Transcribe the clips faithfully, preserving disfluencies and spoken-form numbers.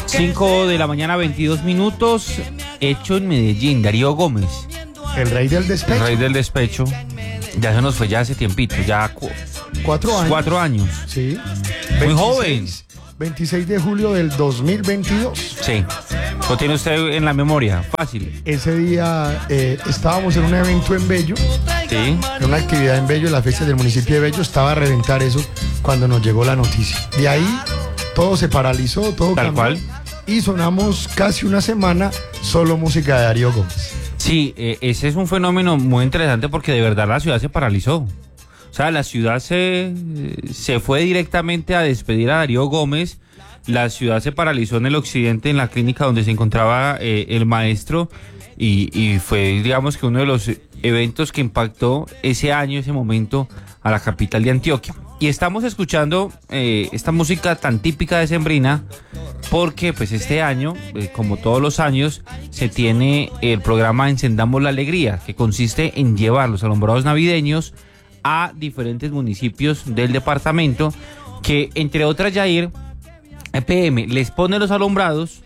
cinco de la mañana, veintidós minutos, hecho en Medellín, Darío Gómez. El rey del despecho. El rey del despecho. Ya se nos fue ya hace tiempito, ya cu cuatro años. Cuatro años. Sí. Muy veintiséis, joven. veintiséis de julio del dos mil veintidós. Sí. Lo tiene usted en la memoria, fácil. Ese día eh, estábamos en un evento en Bello. Sí. En una actividad en Bello, la fiesta del municipio de Bello. Estaba a reventar eso cuando nos llegó la noticia. De ahí todo se paralizó, todo Tal cambió. cual. Y sonamos casi una semana solo música de Darío Gómez. Sí, eh, ese es un fenómeno muy interesante porque de verdad la ciudad se paralizó. O sea, la ciudad se, se fue directamente a despedir a Darío Gómez. La ciudad se paralizó en el occidente, en la clínica donde se encontraba eh, el maestro. Y, y fue, digamos, que uno de los eventos que impactó ese año, ese momento, a la capital de Antioquia. Y estamos escuchando eh, esta música tan típica de Sembrina porque pues este año, eh, como todos los años, se tiene el programa Encendamos la Alegría, que consiste en llevar los alumbrados navideños a diferentes municipios del departamento, que entre otras, Yair, E P M les pone los alumbrados,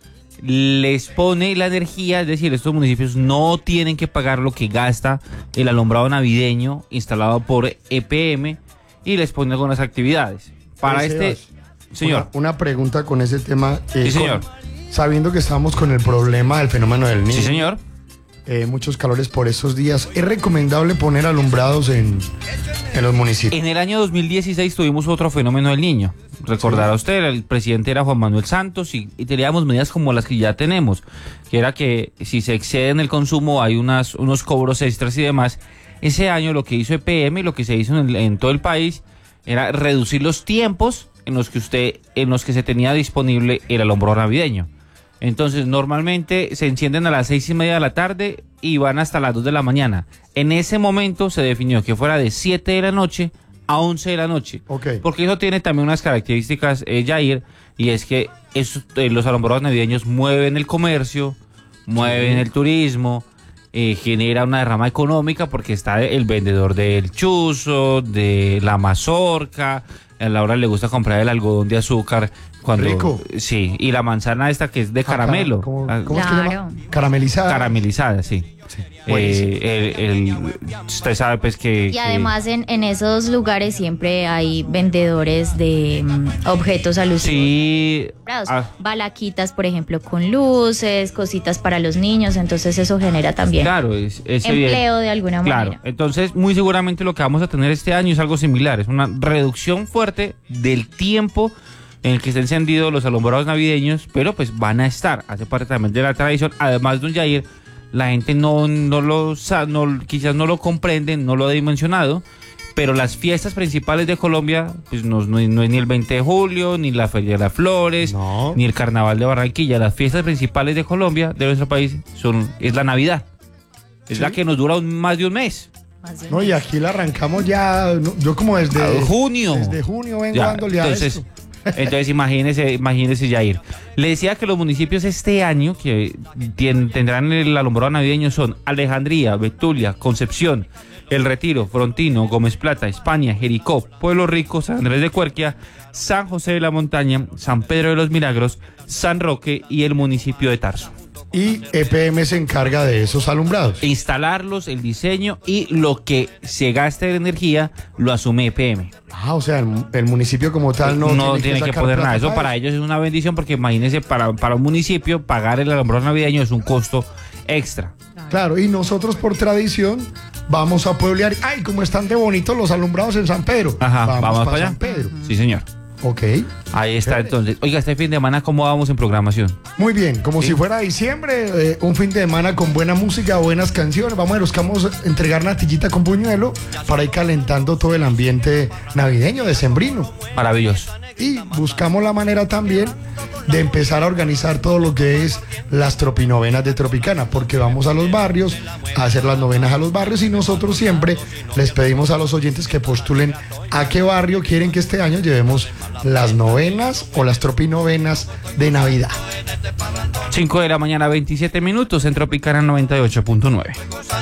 les pone la energía, es decir, estos municipios no tienen que pagar lo que gasta el alumbrado navideño instalado por E P M y les pone algunas actividades. Para este... Señor. Una, una pregunta con ese tema. Eh, Sí, señor. con- sabiendo que estamos con el problema del fenómeno del niño. Sí, señor. Eh, muchos calores por esos días. ¿Es recomendable poner alumbrados en, en los municipios? En el año dos mil dieciséis tuvimos otro fenómeno del niño. Recordará usted, el presidente era Juan Manuel Santos y, y teníamos medidas como las que ya tenemos, que era que si se excede en el consumo hay unas, unos cobros extras y demás. Ese año lo que hizo E P M y lo que se hizo en, el- en todo el país era reducir los tiempos en los que usted, en los que se tenía disponible el alumbrado navideño. Entonces, normalmente se encienden a las seis y media de la tarde y van hasta las dos de la mañana. En ese momento se definió que fuera de siete de la noche a once de la noche. Ok. Porque eso tiene también unas características, eh, Jair, y es que eso, eh, los alumbrados navideños mueven el comercio, mueven el turismo, eh, genera una derrama económica porque está el vendedor del chuzo, de la mazorca. A Laura le gusta comprar el algodón de azúcar cuando Rico. sí, y la manzana esta que es de caramelo, ¿Cómo, ah, cómo es que se Claro. llama? Caramelizada. caramelizada, sí. Buenísimo. Eh, el, el- usted sabe pues que Y que- además en, en esos lugares siempre hay vendedores de mm, objetos alusivos. sí, ah, Balaquitas, por ejemplo, con luces, cositas para los niños, entonces eso genera también claro, es, es empleo evidente. de alguna Claro, manera. entonces muy seguramente lo que vamos a tener este año es algo similar, es una reducción fuerte del tiempo en el que están encendidos los alumbrados navideños, pero pues van a estar, hace parte también de la tradición. Además, don Jair, la gente no, no lo sa- no, quizás no lo comprende, no lo ha dimensionado, pero las fiestas principales de Colombia, pues no, no, no es ni el veinte de julio, ni la Feria de las Flores, No. ni el Carnaval de Barranquilla. Las fiestas principales de Colombia, de nuestro país, son es la Navidad. Es Sí. la que nos dura un- más de un mes. Más bien. No, y aquí la arrancamos ya. no, yo como desde Ah, junio. Desde junio vengo Ya, dándole a entonces, esto. entonces imagínese, imagínese Jair. Le decía que los municipios este año que tien- tendrán el alumbrado navideño son Alejandría, Betulia, Concepción, El Retiro, Frontino, Gómez Plata, España, Jericó, Pueblo Rico, San Andrés de Cuerquia, San José de la Montaña, San Pedro de los Milagros, San Roque y el municipio de Tarso. Y E P M se encarga de esos alumbrados. Instalarlos, el diseño y lo que se gaste de energía lo asume E P M. Ah, o sea, el, el municipio como tal no, no tiene que, sacar poner plata nada. Eso para ellos es una bendición porque imagínense, para, para un municipio pagar el alumbrado navideño es un costo extra. Claro, y nosotros por tradición vamos a pueblear. Ay, como están de bonitos los alumbrados en San Pedro. Ajá, vamos, pa' para allá. San Pedro. Sí, señor. Ok. Ahí está entonces. Oiga, este fin de semana, ¿cómo vamos en programación? Muy bien, como Sí. si fuera diciembre, eh, un fin de semana con buena música, buenas canciones. Vamos a buscamos entregar natillita con buñuelo para ir calentando todo el ambiente navideño, decembrino. Maravilloso. Y buscamos la manera también de empezar a organizar todo lo que es las tropinovenas de Tropicana, porque vamos a los barrios a hacer las novenas a los barrios y nosotros siempre les pedimos a los oyentes que postulen a qué barrio quieren que este año llevemos las novenas o las tropinovenas de Navidad. cinco de la mañana, veintisiete minutos, en Tropicana noventa y ocho punto nueve. Gozando el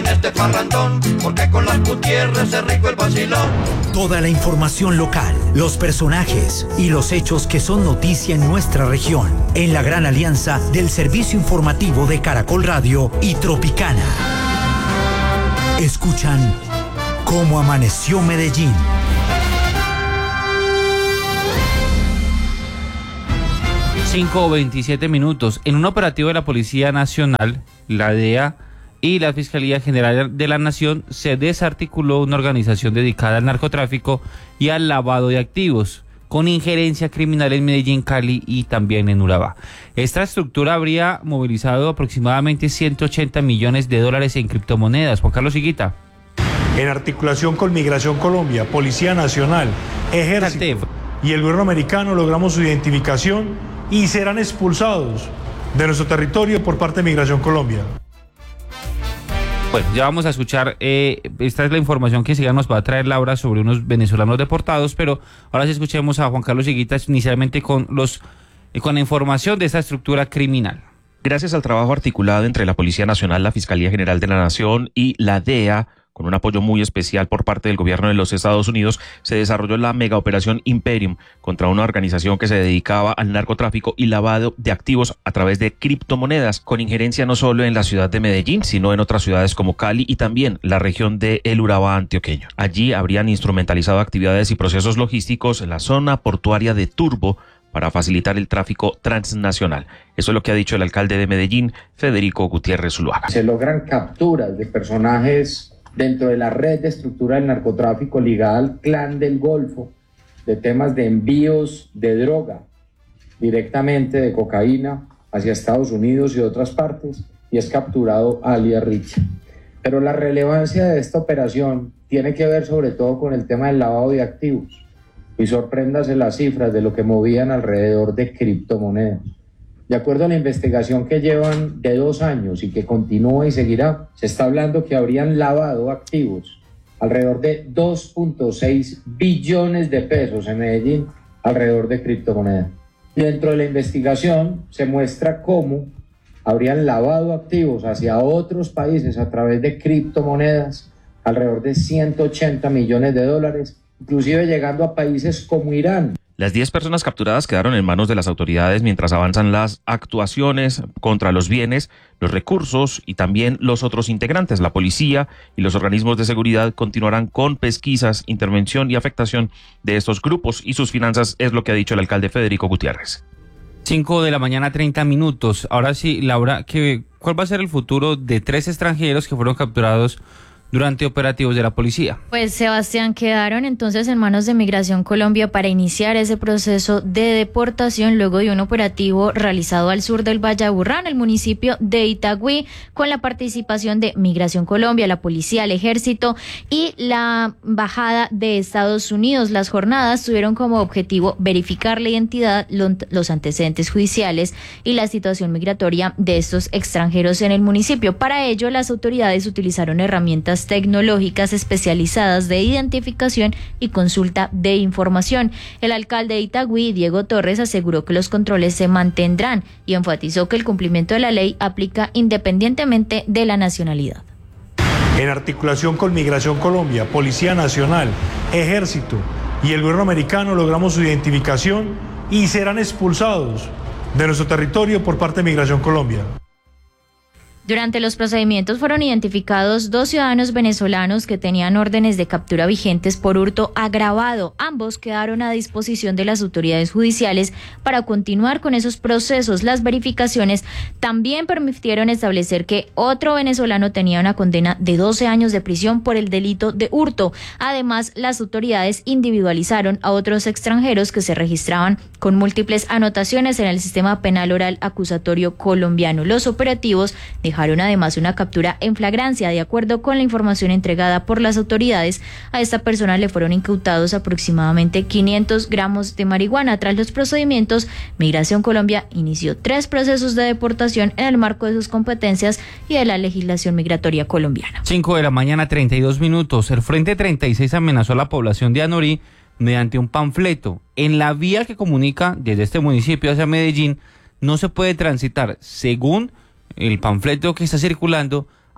en este parrandón, porque con las Gutiérrez es rico el vacilón. Toda la información local, los personajes y los hechos que son noticia en nuestra región, en la gran alianza del servicio informativo de Caracol Radio y Tropicana. Escuchan Cómo Amaneció Medellín. cinco o veintisiete minutos. En un operativo de la Policía Nacional, la D E A y la Fiscalía General de la Nación se desarticuló una organización dedicada al narcotráfico y al lavado de activos, con injerencia criminal en Medellín, Cali y también en Urabá. Esta estructura habría movilizado aproximadamente ciento ochenta millones de dólares en criptomonedas. Juan Carlos Higuita. En articulación con Migración Colombia, Policía Nacional, Ejército y el gobierno americano logramos su identificación y serán expulsados de nuestro territorio por parte de Migración Colombia. Bueno, ya vamos a escuchar, eh, esta es la información que enseguida nos va a traer Laura sobre unos venezolanos deportados, pero ahora sí escuchemos a Juan Carlos Higuita inicialmente con, los, eh, con la información de esta estructura criminal. Gracias al trabajo articulado entre la Policía Nacional, la Fiscalía General de la Nación y la D E A, con un apoyo muy especial por parte del gobierno de los Estados Unidos, se desarrolló la megaoperación Imperium contra una organización que se dedicaba al narcotráfico y lavado de activos a través de criptomonedas, con injerencia no solo en la ciudad de Medellín, sino en otras ciudades como Cali y también la región de El Urabá antioqueño. Allí habrían instrumentalizado actividades y procesos logísticos en la zona portuaria de Turbo para facilitar el tráfico transnacional. Eso es lo que ha dicho el alcalde de Medellín, Federico Gutiérrez Zuluaga. Se logran capturas de personajes dentro de la red de estructura del narcotráfico ligada al Clan del Golfo, de temas de envíos de droga directamente de cocaína hacia Estados Unidos y otras partes, y es capturado alias Richie. Pero la relevancia de esta operación tiene que ver sobre todo con el tema del lavado de activos, y sorpréndase las cifras de lo que movían alrededor de criptomonedas. De acuerdo a la investigación que llevan de dos años y que continúa y seguirá, se está hablando que habrían lavado activos alrededor de dos punto seis billones de pesos en Medellín, alrededor de criptomonedas. Y dentro de la investigación se muestra cómo habrían lavado activos hacia otros países a través de criptomonedas, alrededor de ciento ochenta millones de dólares, inclusive llegando a países como Irán. Las diez personas capturadas quedaron en manos de las autoridades mientras avanzan las actuaciones contra los bienes, los recursos y también los otros integrantes. La policía y los organismos de seguridad continuarán con pesquisas, intervención y afectación de estos grupos y sus finanzas, es lo que ha dicho el alcalde Federico Gutiérrez. cinco de la mañana, treinta minutos. Ahora sí, Laura, ¿qué, ¿cuál va a ser el futuro de tres extranjeros que fueron capturados durante operativos de la policía? Pues, Sebastián, quedaron entonces en manos de Migración Colombia para iniciar ese proceso de deportación luego de un operativo realizado al sur del Valle de Aburrá, en el municipio de Itagüí, con la participación de Migración Colombia, la policía, el ejército y la embajada de Estados Unidos. Las jornadas tuvieron como objetivo verificar la identidad, los antecedentes judiciales y la situación migratoria de estos extranjeros en el municipio. Para ello, las autoridades utilizaron herramientas tecnológicas especializadas de identificación y consulta de información. El alcalde de Itagüí, Diego Torres, aseguró que los controles se mantendrán y enfatizó que el cumplimiento de la ley aplica independientemente de la nacionalidad. En articulación con Migración Colombia, Policía Nacional, Ejército y el gobierno americano logramos su identificación y serán expulsados de nuestro territorio por parte de Migración Colombia. Durante los procedimientos fueron identificados dos ciudadanos venezolanos que tenían órdenes de captura vigentes por hurto agravado. Ambos quedaron a disposición de las autoridades judiciales para continuar con esos procesos. Las verificaciones también permitieron establecer que otro venezolano tenía una condena de doce años de prisión por el delito de hurto. Además, las autoridades individualizaron a otros extranjeros que se registraban con múltiples anotaciones en el sistema penal oral acusatorio colombiano. Los operativos dejaron además una captura en flagrancia. De acuerdo con la información entregada por las autoridades, a esta persona le fueron incautados aproximadamente quinientos gramos de marihuana. Tras los procedimientos, Migración Colombia inició tres procesos de deportación en el marco de sus competencias y de la legislación migratoria colombiana. cinco de la mañana, treinta y dos minutos. El Frente treinta y seis amenazó a la población de Anorí mediante un panfleto. En la vía que comunica desde este municipio hacia Medellín no se puede transitar, según el panfleto que está circulando,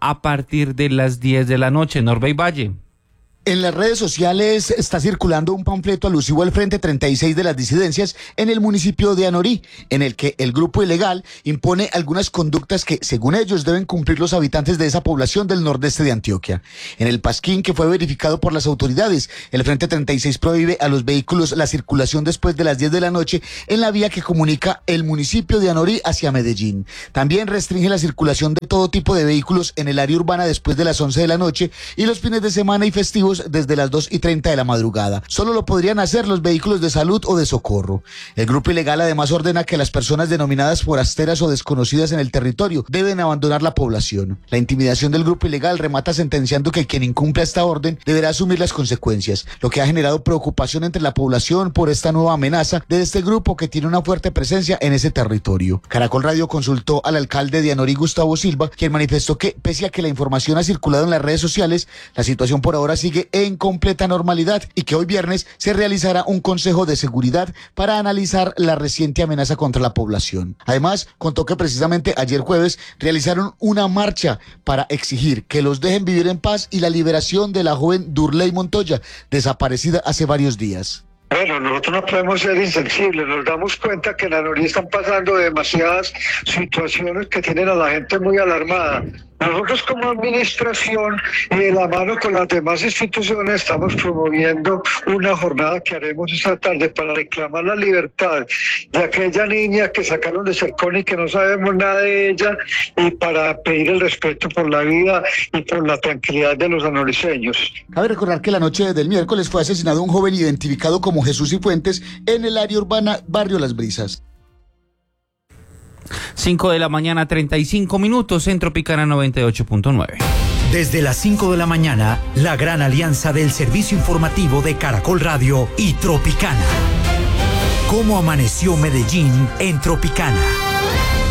a partir de las diez de la noche. Norbey Valle. En las redes sociales está circulando un panfleto alusivo al Frente treinta y seis de las disidencias en el municipio de Anorí, en el que el grupo ilegal impone algunas conductas que, según ellos, deben cumplir los habitantes de esa población del nordeste de Antioquia. En el pasquín que fue verificado por las autoridades, el Frente treinta y seis prohíbe a los vehículos la circulación después de las diez de la noche en la vía que comunica el municipio de Anorí hacia Medellín. También restringe la circulación de todo tipo de vehículos en el área urbana después de las once de la noche y los fines de semana y festivos desde las dos y treinta de la madrugada. Solo lo podrían hacer los vehículos de salud o de socorro. El grupo ilegal además ordena que las personas denominadas forasteras o desconocidas en el territorio deben abandonar la población. La intimidación del grupo ilegal remata sentenciando que quien incumpla esta orden deberá asumir las consecuencias, lo que ha generado preocupación entre la población por esta nueva amenaza de este grupo que tiene una fuerte presencia en ese territorio. Caracol Radio consultó al alcalde de Anorí, Gustavo Silva, quien manifestó que, pese a que la información ha circulado en las redes sociales, la situación por ahora sigue en completa normalidad y que hoy viernes se realizará un consejo de seguridad para analizar la reciente amenaza contra la población. Además, contó que precisamente ayer jueves realizaron una marcha para exigir que los dejen vivir en paz y la liberación de la joven Durley Montoya, desaparecida hace varios días. Bueno, nosotros no podemos ser insensibles, nos damos cuenta que en Anorí están pasando demasiadas situaciones que tienen a la gente muy alarmada. Nosotros como administración y de la mano con las demás instituciones estamos promoviendo una jornada que haremos esta tarde para reclamar la libertad de aquella niña que sacaron de Cercón y que no sabemos nada de ella, y para pedir el respeto por la vida y por la tranquilidad de los anoriseños. Cabe recordar que la noche del miércoles fue asesinado un joven identificado como Jesús Cifuentes en el área urbana Barrio Las Brisas. cinco de la mañana, treinta y cinco minutos, en Tropicana noventa y ocho punto nueve. Desde las cinco de la mañana, la gran alianza del servicio informativo de Caracol Radio y Tropicana. ¿Cómo amaneció Medellín en Tropicana?